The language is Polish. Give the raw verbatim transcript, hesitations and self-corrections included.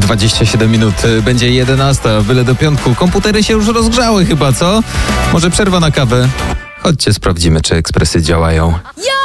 dwadzieścia siedem minut, będzie jedenasta, byle do piątku. Komputery się już rozgrzały chyba, co? Może przerwa na kawę? Chodźcie, sprawdzimy, czy ekspresy działają.